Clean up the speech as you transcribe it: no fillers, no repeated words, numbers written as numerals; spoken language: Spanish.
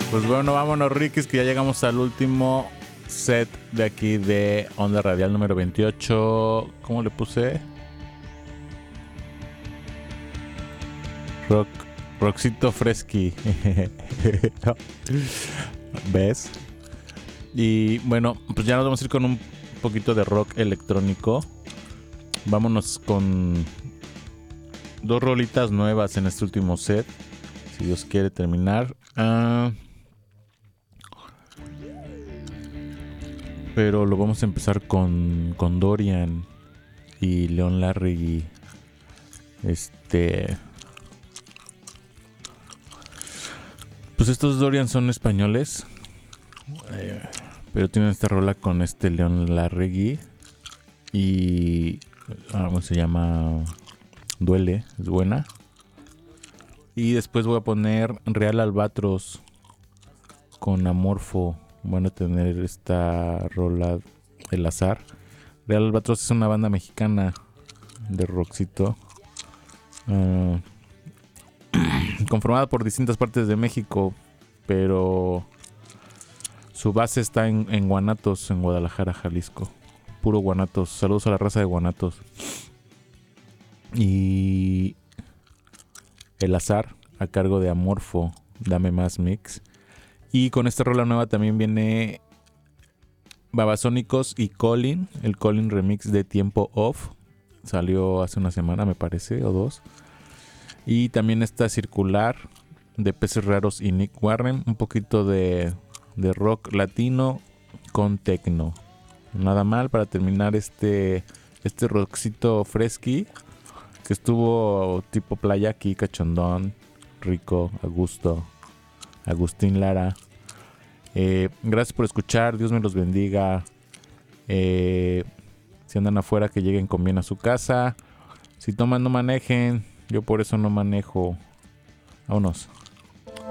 Pues bueno, vámonos, Rikis, que ya llegamos al último set de aquí de Onda Radial número 28. ¿Cómo le puse? Rockcito Fresky. ¿Ves? Y bueno, pues ya nos vamos a ir con un poquito de rock electrónico. Vámonos con dos rolitas nuevas en este último set, si Dios quiere terminar. Pero lo vamos a empezar con Dorian y Leon Larregui. Pues estos Dorian son españoles, pero tienen esta rola con Leon Larregui. Y ¿cómo se llama? Duele, es buena. Y después voy a poner Real Albatros con Amorfo. Van a tener esta rola El Azar. Real Albatros es una banda mexicana de rockcito, conformada por distintas partes de México, pero su base está en Guanatos, en Guadalajara, Jalisco. Puro Guanatos. Saludos a la raza de Guanatos. Y El Azar, a cargo de Amorfo, Dame Más Mix. Y con esta rola nueva también viene Babasónicos y Colin, el Colin remix de Tiempo Off. Salió hace una semana, me parece, o dos. Y también está Circular, de Peces Raros y Nick Warren. Un poquito de rock latino con techno. Nada mal para terminar este rockcito fresky, que estuvo tipo playa aquí, cachondón, rico, a gusto. Agustín Lara. Gracias por escuchar, Dios me los bendiga. Si andan afuera, que lleguen con bien a su casa. Si toman, no manejen. Yo por eso no manejo. Vámonos.